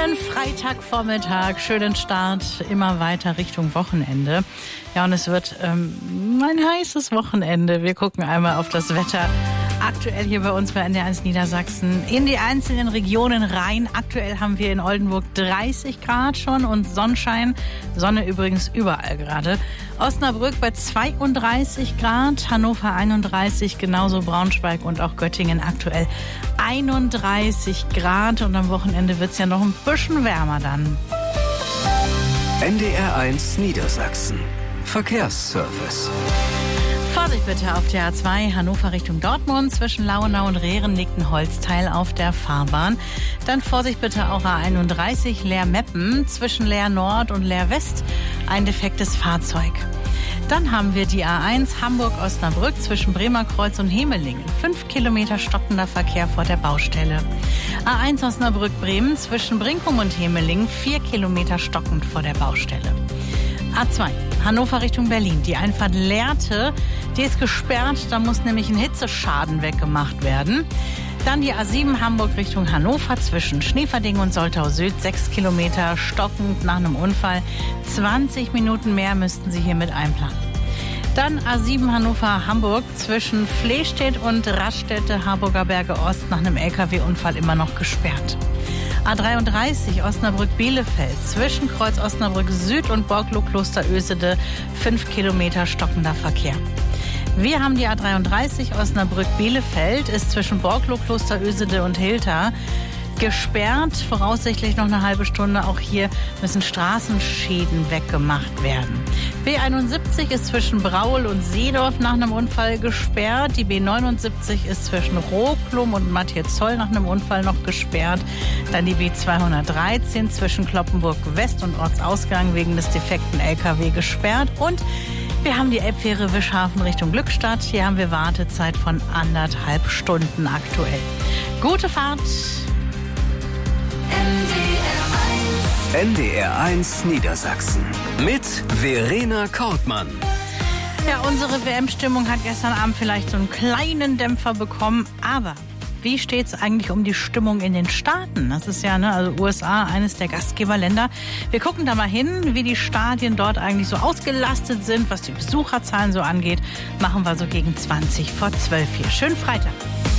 Schönen Freitagvormittag, schönen Start, immer weiter Richtung Wochenende. Ja, und es wird ein heißes Wochenende. Wir gucken einmal auf das Wetter. Aktuell hier bei uns bei NDR1 Niedersachsen in die einzelnen Regionen rein. Aktuell haben wir in Oldenburg 30 Grad schon und Sonnenschein. Sonne übrigens überall gerade. Osnabrück bei 32 Grad, Hannover 31, genauso Braunschweig und auch Göttingen aktuell 31 Grad. Und am Wochenende wird es ja noch ein bisschen wärmer dann. NDR1 Niedersachsen. Verkehrsservice. Vorsicht bitte auf der A2 Hannover Richtung Dortmund. Zwischen Lauenau und Rehren liegt ein Holzteil auf der Fahrbahn. Dann Vorsicht bitte auch A31 Leer-Meppen. Zwischen Leer Nord und Leer West ein defektes Fahrzeug. Dann haben wir die A1 Hamburg-Osnabrück zwischen Bremerkreuz und Hemelingen. 5 Kilometer stockender Verkehr vor der Baustelle. A1 Osnabrück-Bremen zwischen Brinkum und Hemelingen 4 Kilometer stockend vor der Baustelle. A2 Hannover Richtung Berlin. Die Einfahrt Lehrte, die ist gesperrt. Da muss nämlich ein Hitzeschaden weggemacht werden. Dann die A7 Hamburg Richtung Hannover zwischen Schneeverding und Soltau Süd. 6 Kilometer stockend nach einem Unfall. 20 Minuten mehr müssten Sie hiermit einplanen. Dann A7 Hannover-Hamburg zwischen Flehstedt und Raststätte Harburger Berge Ost nach einem LKW-Unfall immer noch gesperrt. A33 Osnabrück-Bielefeld zwischen Kreuz Osnabrück Süd und Borglo-Kloster Ösede 5 Kilometer stockender Verkehr. Wir haben die A33 Osnabrück-Bielefeld, ist zwischen Borglo-Kloster Ösede und Hilter gesperrt, voraussichtlich noch eine halbe Stunde. Auch hier müssen Straßenschäden weggemacht werden. B71 ist zwischen Braul und Seedorf nach einem Unfall gesperrt. Die B79 ist zwischen Rohklum und Matthias-Zoll nach einem Unfall noch gesperrt. Dann die B213 zwischen Kloppenburg West und Ortsausgang wegen des defekten LKW gesperrt. Und wir haben die Elbfähre Wischhafen Richtung Glückstadt. Hier haben wir Wartezeit von 1,5 Stunden aktuell. Gute Fahrt! NDR1 Niedersachsen mit Verena Kortmann. Ja, unsere WM-Stimmung hat gestern Abend vielleicht so einen kleinen Dämpfer bekommen, aber wie steht es eigentlich um die Stimmung in den Staaten? Das ist ja, also USA, eines der Gastgeberländer. Wir gucken da mal hin, wie die Stadien dort eigentlich so ausgelastet sind, was die Besucherzahlen so angeht. Machen wir so gegen 20 vor 12 hier. Schönen Freitag.